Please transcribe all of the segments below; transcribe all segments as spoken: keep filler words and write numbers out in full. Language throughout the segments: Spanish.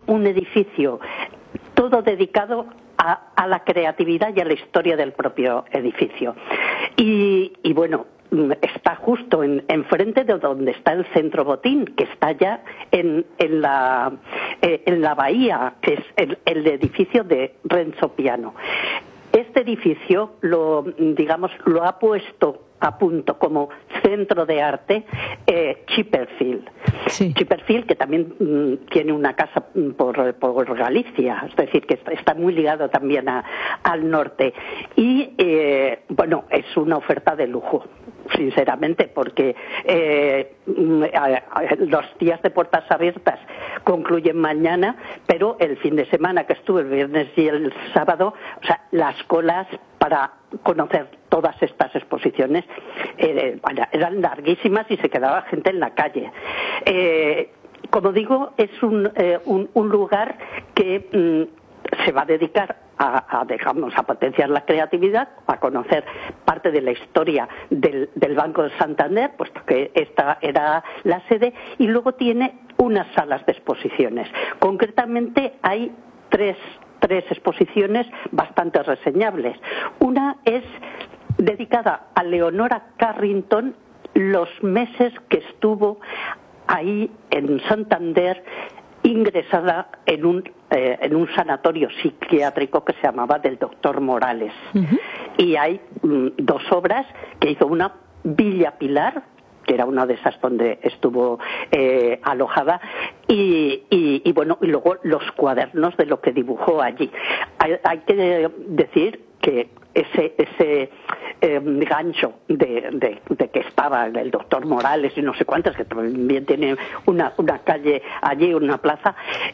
un edificio todo dedicado a, a la creatividad y a la historia del propio edificio. Y, y bueno, está justo en, enfrente de donde está el Centro Botín, que está ya en, en, la, eh, en la bahía, que es el, el edificio de Renzo Piano. Este edificio lo, digamos, lo ha puesto a punto como centro de arte eh, Chipperfield. Sí. Chipperfield, que también mm, tiene una casa por, por Galicia, es decir, que está, está muy ligado también a, al norte. Y, eh, bueno, es una oferta de lujo, sinceramente, porque eh, los días de puertas abiertas concluyen mañana, pero el fin de semana que estuve, el viernes y el sábado, o sea, las colas para conocer todas estas exposiciones eh, eran larguísimas y se quedaba gente en la calle. Eh, como digo, es un, eh, un, un lugar que mm, se va a dedicar a, a, digamos, a potenciar la creatividad, a conocer parte de la historia del, del Banco de Santander, puesto que esta era la sede, y luego tiene unas salas de exposiciones. Concretamente hay tres tres exposiciones bastante reseñables. Una es dedicada a Leonora Carrington, los meses que estuvo ahí en Santander ingresada en un eh, en un sanatorio psiquiátrico que se llamaba del doctor Morales. Uh-huh. Y hay mm, dos obras que hizo, una Villa Pilar, que era una de esas donde estuvo eh, alojada, y, y, y bueno, y luego los cuadernos de lo que dibujó allí. Hay, hay que decir que ese ese eh, gancho de, de, de que estaba el doctor Morales y no sé cuántas, que también tiene una, una calle allí, una plaza,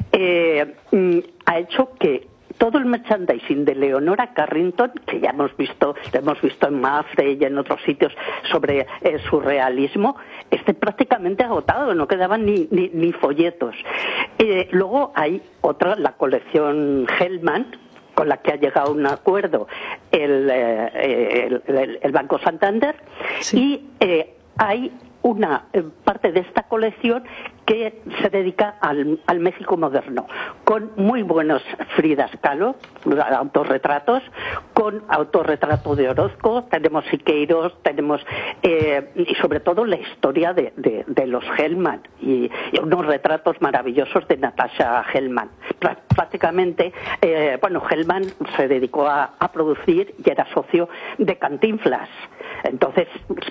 eh, ha hecho que todo el merchandising de Leonora Carrington, que ya hemos visto, lo hemos visto en Mafre y en otros sitios sobre el surrealismo, esté prácticamente agotado, no quedaban ni, ni, ni folletos. Eh, luego hay otra, la colección Hellman, con la que ha llegado a un acuerdo el, eh, el, el, el Banco Santander, sí. Y eh, hay una parte de esta colección que se dedica al, al México moderno, con muy buenos Fridas Kahlo, autorretratos, con autorretrato de Orozco, tenemos Siqueiros, tenemos eh, y sobre todo la historia de, de, de los Hellman y, y unos retratos maravillosos de Natasha Hellman. Prá, prácticamente, eh, bueno, Hellman se dedicó a, a producir y era socio de Cantinflas. Entonces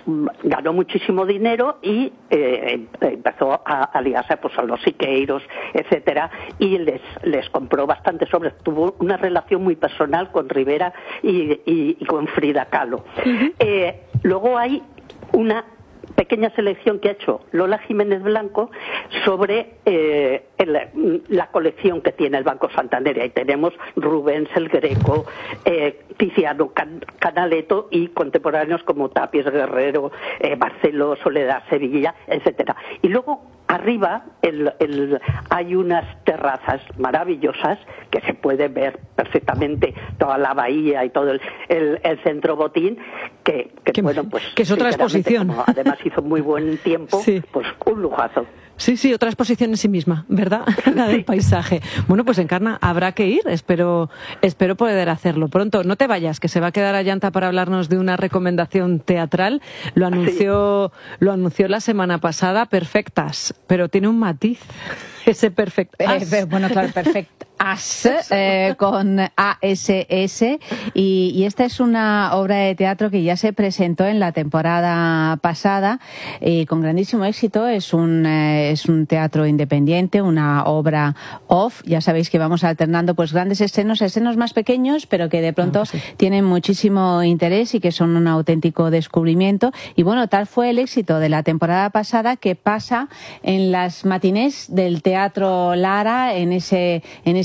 ganó muchísimo dinero y eh, empezó a aliarse pues, a los Siqueiros, etcétera, y les les compró bastante sobres. Tuvo una relación muy personal con Rivera y, y, y con Frida Kahlo. Uh-huh. Eh, luego hay una pequeña selección que ha hecho Lola Jiménez Blanco sobre eh, el, la colección que tiene el Banco Santander. Ahí tenemos Rubens, El Greco, eh, Tiziano, Can, Canaletto y contemporáneos como Tapies, Guerrero, eh, Barceló, Soledad, Sevilla, etcétera. Y luego arriba el, el, hay unas terrazas maravillosas que se puede ver perfectamente toda la bahía y todo el, el, el Centro Botín, que, que bueno, pues que es otra exposición. Como además hizo muy buen tiempo, sí. Pues un lujazo. Sí, sí, otra exposición en sí misma, ¿verdad? La del paisaje. Bueno, pues Encarna, habrá que ir, espero espero poder hacerlo pronto. No te vayas, que se va a quedar Ayanta para hablarnos de una recomendación teatral. Lo anunció, sí. lo anunció la semana pasada, Perfectas, pero tiene un matiz, ese Perfectas. Eh, bueno, claro, Perfect As, eh, con A S S, y, y esta es una obra de teatro que ya se presentó en la temporada pasada eh, con grandísimo éxito. Es un eh, es un teatro independiente, una obra off. Ya sabéis que vamos alternando pues grandes estrenos, estrenos más pequeños, pero que de pronto ah, sí. tienen muchísimo interés y que son un auténtico descubrimiento. Y bueno, tal fue el éxito de la temporada pasada que pasa en las matinés del Teatro Lara, en ese en ese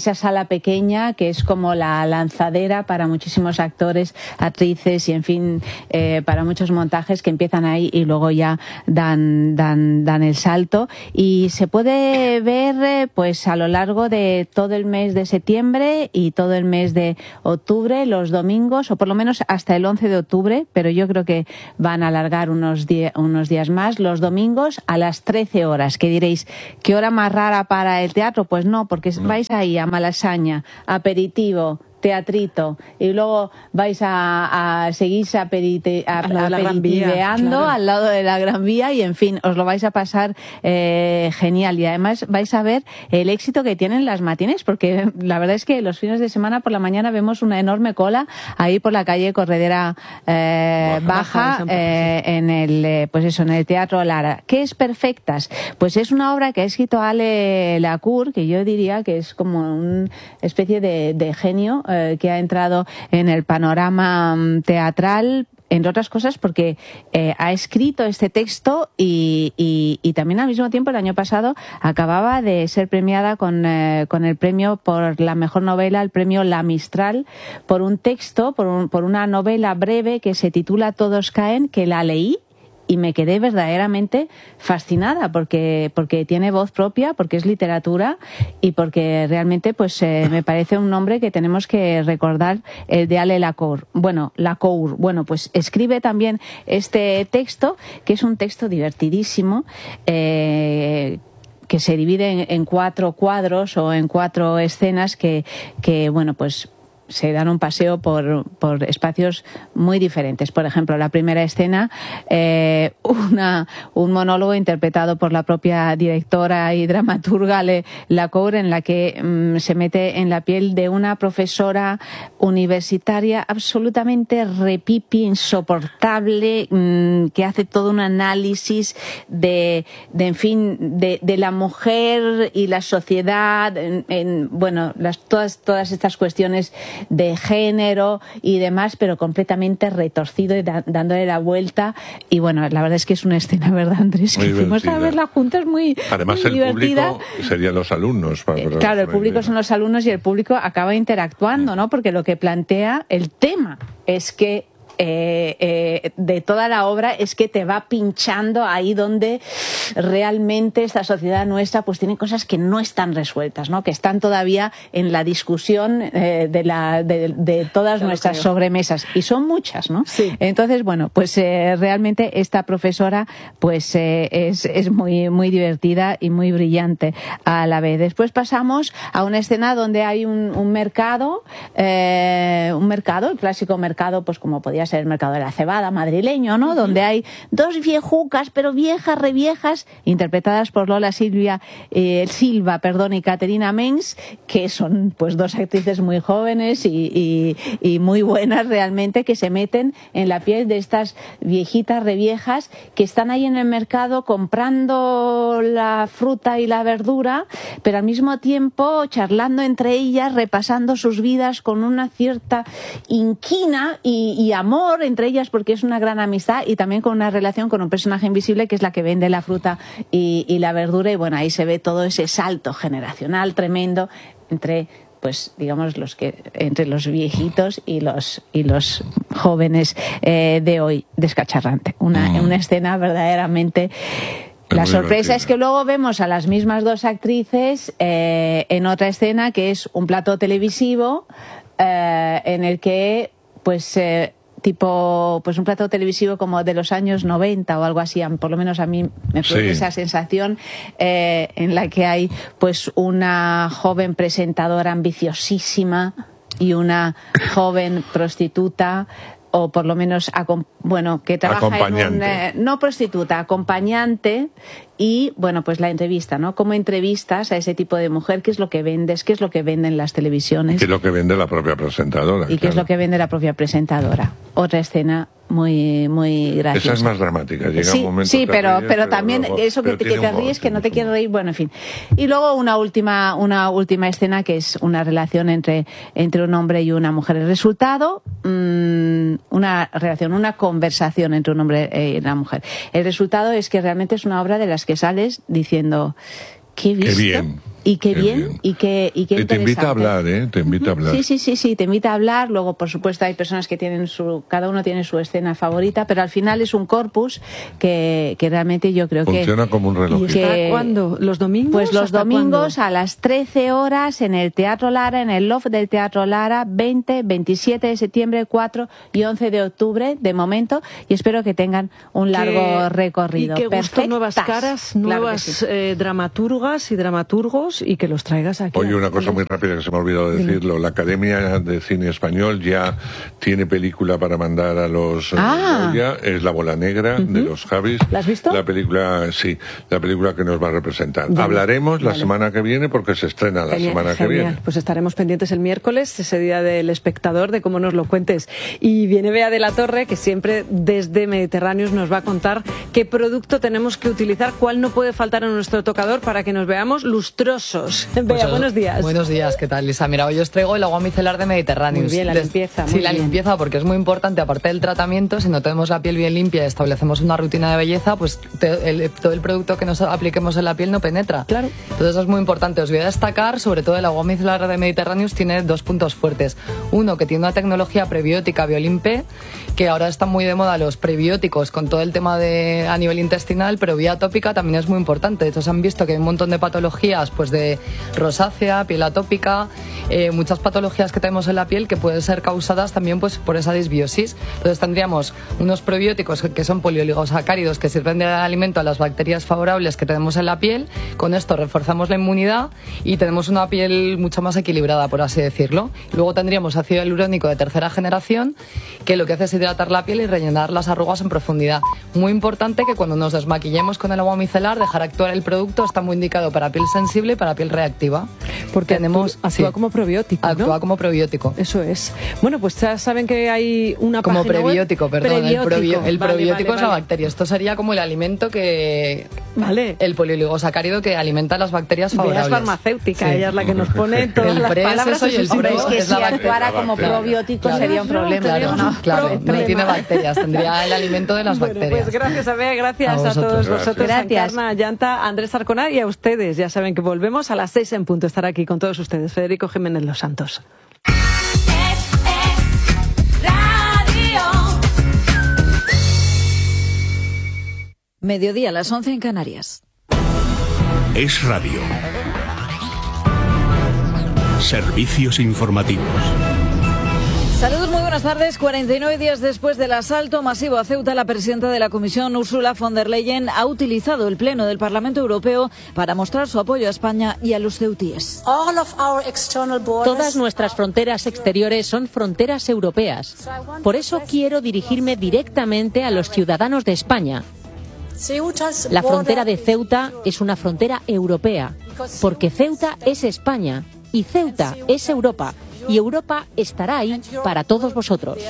esa sala pequeña que es como la lanzadera para muchísimos actores, actrices y, en fin, eh, para muchos montajes que empiezan ahí y luego ya dan, dan, dan el salto. Y se puede ver eh, pues a lo largo de todo el mes de septiembre y todo el mes de octubre, los domingos, o por lo menos hasta el once de octubre, pero yo creo que van a alargar unos, die- unos días más, los domingos a las trece horas. Que diréis, ¿qué hora más rara para el teatro? Pues no, porque no. vais ahí a Malasaña, aperitivo, teatrito, y luego vais a, a seguirse aperite, a, al aperitiveando claro. al lado de la Gran Vía y, en fin, os lo vais a pasar eh, genial. Y además vais a ver el éxito que tienen las matines, porque la verdad es que los fines de semana por la mañana vemos una enorme cola ahí por la calle Corredera eh, Baja, Baja eh, en el eh, pues eso, en el Teatro Lara. ¿Qué es Perfectas? Pues es una obra que ha escrito Ale Lacour, que yo diría que es como una especie de, de genio que ha entrado en el panorama teatral, entre otras cosas porque eh, ha escrito este texto y, y, y también al mismo tiempo el año pasado acababa de ser premiada con, eh, con el premio por la mejor novela, el premio La Mistral, por un texto, por, un, por una novela breve que se titula Todos caen, que la leí y me quedé verdaderamente fascinada porque porque tiene voz propia, porque es literatura y porque realmente pues eh, me parece un nombre que tenemos que recordar, el de Ale Lacour. Bueno, Lacour, bueno, pues escribe también este texto, que es un texto divertidísimo, eh, que se divide en, en cuatro cuadros o en cuatro escenas que, que bueno, pues se dan un paseo por, por espacios muy diferentes. Por ejemplo, la primera escena, eh, una, un monólogo interpretado por la propia directora y dramaturga Ale Lacour, en la que mmm, se mete en la piel de una profesora universitaria absolutamente repipi, insoportable, mmm, que hace todo un análisis de, de en fin, de, de la mujer y la sociedad, en, en, bueno, las, todas, todas estas cuestiones de género y demás, pero completamente retorcido y da, dándole la vuelta. Y bueno, la verdad es que es una escena, ¿verdad, Andrés? Muy que fuimos divertida. a verla juntas, muy Además, muy el divertida. público serían los alumnos. Para, para claro, el público son los alumnos y el público acaba interactuando, ¿no? Porque lo que plantea el tema es que Eh, eh, de toda la obra es que te va pinchando ahí donde realmente esta sociedad nuestra pues tiene cosas que no están resueltas, ¿no? Que están todavía en la discusión eh, de, la, de, de todas claro, nuestras creo. sobremesas, y son muchas, ¿no? Sí. Entonces, bueno, pues eh, realmente esta profesora pues eh, es, es muy, muy divertida y muy brillante a la vez. Después pasamos a una escena donde hay un, un mercado, eh, un mercado, el clásico mercado, pues como podía ser el mercado de la cebada madrileño, ¿no? Uh-huh. Donde hay dos viejucas, pero viejas, reviejas, interpretadas por Lola Silvia, eh, Silva, perdón, y Caterina Mengs, que son pues dos actrices muy jóvenes y, y, y muy buenas realmente, que se meten en la piel de estas viejitas reviejas que están ahí en el mercado comprando la fruta y la verdura, pero al mismo tiempo charlando entre ellas, repasando sus vidas con una cierta inquina y, y amor entre ellas, porque es una gran amistad, y también con una relación con un personaje invisible que es la que vende la fruta y, y la verdura. Y bueno, ahí se ve todo ese salto generacional tremendo entre pues digamos los que entre los viejitos y los y los jóvenes eh, de hoy. Descacharrante, una, mm. una escena verdaderamente. La sorpresa es que luego vemos a las mismas dos actrices eh, en otra escena, que es un plató televisivo eh, en el que pues eh, tipo pues un plato televisivo como de los años noventa o algo así, por lo menos a mí me produce sí. esa sensación, eh, en la que hay pues una joven presentadora ambiciosísima y una joven prostituta, o por lo menos bueno, que trabaja en un eh, no prostituta, acompañante. Y bueno, pues la entrevista, ¿no? ¿Cómo entrevistas a ese tipo de mujer? ¿Qué es lo que vendes? ¿Qué es lo que venden las televisiones? ¿Qué es lo que vende la propia presentadora? ¿Y qué claro. es lo que vende la propia presentadora? Otra escena muy muy graciosa. Esa es más dramática. Llega sí, un momento sí, pero, ríes, pero también luego, eso que, pero te, que te ríes, que no te quieres reír, bueno, en fin. Y luego una última una última escena, que es una relación entre, entre un hombre y una mujer. El resultado, mmm, una relación, una conversación entre un hombre y una mujer. El resultado es que realmente es una obra de las que sales diciendo, ¿qué he visto? Qué bien. Y qué, Qué bien, bien. y qué, y qué Y te invita a interesante. hablar, ¿eh? Te invita a hablar. Sí, sí, sí, sí, te invita a hablar. Luego, por supuesto, hay personas que tienen su, cada uno tiene su escena favorita, pero al final es un corpus que, que realmente yo creo que... Funciona como un reloj. ¿Y que- hasta cuándo? ¿Los domingos? Pues los ¿Hasta domingos cuándo? a las trece horas en el Teatro Lara, en el loft del Teatro Lara, veinte, veintisiete de septiembre, cuatro y once de octubre, de momento, y espero que tengan un largo Que- recorrido. Y que gusto, nuevas Perfectas. caras, Claro que nuevas sí. eh, dramaturgas y dramaturgos, y que los traigas aquí. Oye, una cosa muy rápida que se me ha olvidado decirlo. La Academia de Cine Español ya tiene película para mandar a los... Ah. Ya es La Bola Negra, de los Javis. ¿La has visto? La película, sí, la película que nos va a representar. Ya. Hablaremos la Vale. semana que viene porque se estrena la Genial, semana que genial. viene. Pues estaremos pendientes el miércoles, ese día del espectador, de cómo nos lo cuentes. Y viene Bea de la Torre, que siempre desde Mediterráneos nos va a contar qué producto tenemos que utilizar, cuál no puede faltar en nuestro tocador para que nos veamos lustrosos. Bea, Pues, buenos días. Buenos días, ¿qué tal, Lisa? Mira, hoy os traigo el agua micelar de Mediterráneo. Muy bien, la limpieza, Sí, muy la bien. limpieza, porque es muy importante, aparte del tratamiento, si no tenemos la piel bien limpia y establecemos una rutina de belleza, pues te- el- todo el producto que nos apliquemos en la piel no penetra. Claro. Entonces eso es muy importante. Os voy a destacar, sobre todo el agua micelar de Mediterráneos tiene dos puntos fuertes. Uno, que tiene una tecnología prebiótica Biolin P, que ahora están muy de moda los prebióticos con todo el tema de a nivel intestinal, pero vía tópica también es muy importante. De hecho, se han visto que hay un montón de patologías, pues de rosácea, piel atópica, eh, muchas patologías que tenemos en la piel que pueden ser causadas también pues por esa disbiosis. Entonces tendríamos unos prebióticos que son polioligosacáridos que sirven de alimento a las bacterias favorables que tenemos en la piel. Con esto reforzamos la inmunidad y tenemos una piel mucho más equilibrada, por así decirlo. Luego tendríamos ácido hialurónico de tercera generación, que lo que hace es hidratar la piel y rellenar las arrugas en profundidad. Muy importante que cuando nos desmaquillemos con el agua micelar, dejar actuar el producto. Está muy indicado para piel sensible y para piel reactiva. Porque tenemos actúa, actúa sí, como probiótico, ¿no? actúa como probiótico. Eso es. Bueno, pues ya saben que hay una Como página web. prebiótico, perdón. Prebiótico. El, probio- el Vale, probiótico vale, es la vale. bacteria. Esto sería como el alimento que... Vale. El polioligosacárido que alimenta las bacterias Bea favorables. es farmacéutica, Sí. ella es la que nos pone todas El las pre es palabras eso y en el su Hombre, pro es que es si la bacteria. actuara como bacteria. probiótico Claro. sería un No, problema. tendríamos ¿no? un Claro, problema. no tiene bacterias, tendría el alimento de las Bueno, bacterias. pues gracias a Bea, gracias A a, vosotros. todos Gracias. vosotros, Gracias. Encarna, Llanta, Andrés Arconada y a ustedes. Ya saben que volvemos a las seis en punto. Estar aquí con todos ustedes. Federico Jiménez Los Santos. Mediodía, a las once en Canarias. Es Radio. Servicios informativos. Saludos, muy buenas tardes. cuarenta y nueve días después del asalto masivo a Ceuta, la presidenta de la Comisión, Ursula von der Leyen, ha utilizado el Pleno del Parlamento Europeo para mostrar su apoyo a España y a los ceutíes. Todas nuestras fronteras exteriores son fronteras europeas. Por eso quiero dirigirme directamente a los ciudadanos de España. La frontera de Ceuta es una frontera europea, porque Ceuta es España y Ceuta es Europa, y Europa estará ahí para todos vosotros.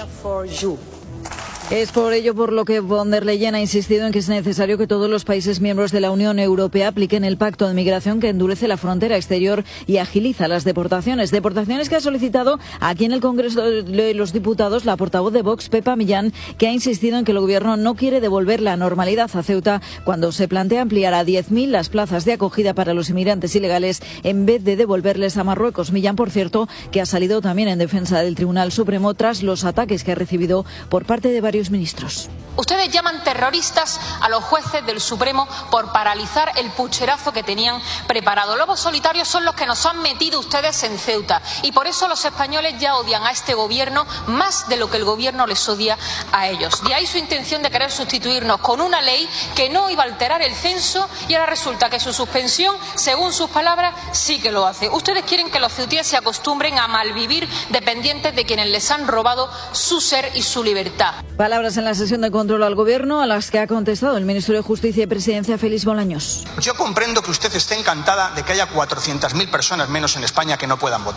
Es por ello por lo que von der Leyen ha insistido en que es necesario que todos los países miembros de la Unión Europea apliquen el pacto de migración que endurece la frontera exterior y agiliza las deportaciones. Deportaciones que ha solicitado aquí en el Congreso de los Diputados la portavoz de Vox, Pepa Millán, que ha insistido en que el Gobierno no quiere devolver la normalidad a Ceuta cuando se plantea ampliar a diez mil las plazas de acogida para los inmigrantes ilegales en vez de devolverles a Marruecos. Millán, por cierto, que ha salido también en defensa del Tribunal Supremo tras los ataques que ha recibido por parte de varios ministros. Ustedes llaman terroristas a los jueces del Supremo por paralizar el pucherazo que tenían preparado. Lobos solitarios son los que nos han metido ustedes en Ceuta y por eso los españoles ya odian a este gobierno más de lo que el gobierno les odia a ellos. De ahí su intención de querer sustituirnos con una ley que no iba a alterar el censo y ahora resulta que su suspensión, según sus palabras, sí que lo hace. Ustedes quieren que los ceutíes se acostumbren a malvivir dependientes de quienes les han robado su ser y su libertad. Palabras en la sesión de control al Gobierno a las que ha contestado el ministro de Justicia y Presidencia, Félix Bolaños. Yo comprendo que usted esté encantada de que haya cuatrocientas mil personas menos en España que no puedan votar.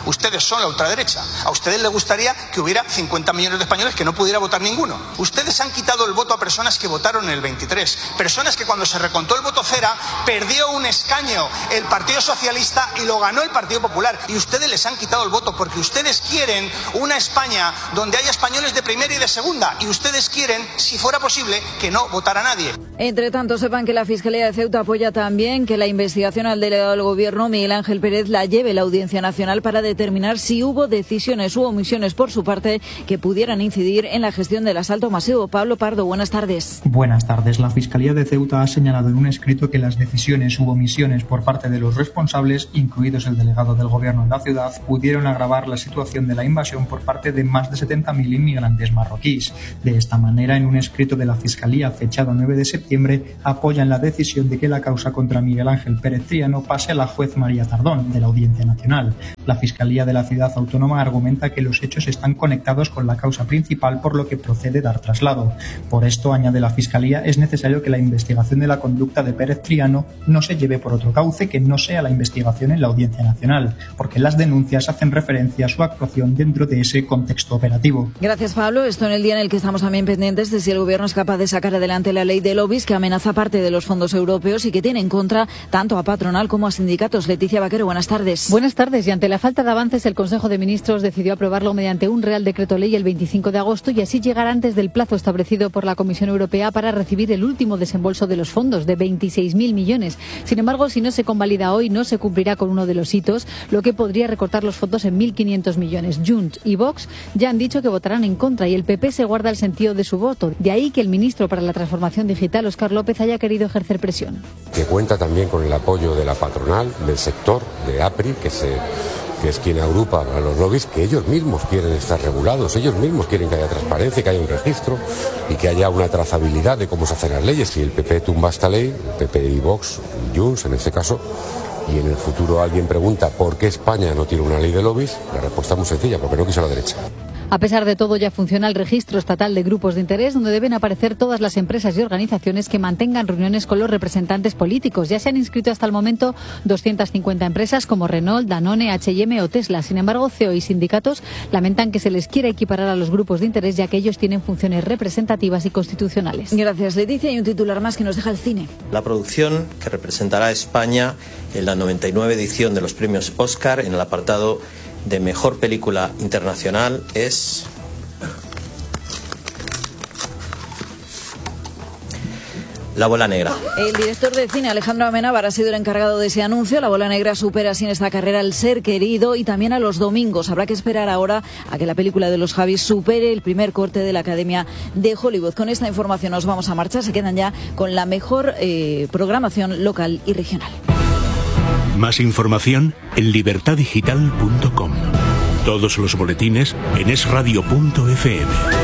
Ustedes son la ultraderecha. A ustedes les gustaría que hubiera cincuenta millones de españoles que no pudiera votar ninguno. Ustedes han quitado el voto a personas que votaron en el veintitrés. Personas que cuando se recontó el voto cera, perdió un escaño el Partido Socialista y lo ganó el Partido Popular. Y ustedes les han quitado el voto porque ustedes quieren una España donde haya españoles de primera y de segunda. Y ustedes quieren, si fuera posible, que no votara nadie. Entre tanto, sepan que la Fiscalía de Ceuta apoya también que la investigación al delegado del Gobierno, Miguel Ángel Pérez, la lleve la Audiencia Nacional para determinar si hubo decisiones u omisiones por su parte que pudieran incidir en la gestión del asalto masivo. Pablo Pardo, buenas tardes. Buenas tardes. La Fiscalía de Ceuta ha señalado en un escrito que las decisiones u omisiones por parte de los responsables, incluidos el delegado del Gobierno en la ciudad, pudieron agravar la situación de la invasión por parte de más de setenta mil inmigrantes marroquíes. De esta manera, en un escrito de la Fiscalía fechado nueve de septiembre, apoyan la decisión de que la causa contra Miguel Ángel Pérez Triano pase a la juez María Tardón, de la Audiencia Nacional. La Fiscalía de la Ciudad Autónoma argumenta que los hechos están conectados con la causa principal, por lo que procede dar traslado. Por esto, añade la Fiscalía, es necesario que la investigación de la conducta de Pérez Triano no se lleve por otro cauce que no sea la investigación en la Audiencia Nacional, porque las denuncias hacen referencia a su actuación dentro de ese contexto operativo. Gracias, Pablo. Esto en el día en el que estamos también pendientes de si el Gobierno es capaz de sacar adelante la ley de lobbies que amenaza parte de los fondos europeos y que tiene en contra tanto a patronal como a sindicatos. Leticia Vaquero, buenas tardes. Buenas tardes. Y ante la falta de avances, el Consejo de Ministros decidió aprobarlo mediante un Real Decreto Ley el veinticinco de agosto y así llegar antes del plazo establecido por la Comisión Europea para recibir el último desembolso de los fondos, de veintiséis mil millones. Sin embargo, si no se convalida hoy, no se cumplirá con uno de los hitos, lo que podría recortar los fondos en mil quinientos millones. Junts y Vox ya han dicho que votarán en contra y el P P se guarda el sentido de su voto. De ahí que el ministro para la Transformación Digital, Óscar López, haya querido ejercer presión. Que cuenta también con el apoyo de la patronal, del sector, de APRI, que se... que es quien agrupa a los lobbies, que ellos mismos quieren estar regulados, ellos mismos quieren que haya transparencia, que haya un registro y que haya una trazabilidad de cómo se hacen las leyes. Si el P P tumba esta ley, P P y Vox, Junts en este caso, y en el futuro alguien pregunta por qué España no tiene una ley de lobbies, la respuesta es muy sencilla, porque no quiso la derecha. A pesar de todo, ya funciona el registro estatal de grupos de interés, donde deben aparecer todas las empresas y organizaciones que mantengan reuniones con los representantes políticos. Ya se han inscrito hasta el momento doscientas cincuenta empresas como Renault, Danone, H y M o Tesla. Sin embargo, C E O y sindicatos lamentan que se les quiera equiparar a los grupos de interés, ya que ellos tienen funciones representativas y constitucionales. Gracias, Leticia. Y un titular más que nos deja el cine. La producción que representará a España en la noventa y nueve edición de los premios Oscar en el apartado de Mejor Película Internacional es La Bola Negra. El director de cine Alejandro Amenábar ha sido el encargado de ese anuncio. La Bola Negra supera así en esta carrera al Ser Querido y también a Los Domingos. Habrá que esperar ahora a que la película de los Javis supere el primer corte de la Academia de Hollywood. Con esta información nos vamos a marchar. Se quedan ya con la mejor eh, programación local y regional. Más información en libertad digital punto com. Todos los boletines en es radio punto efe eme.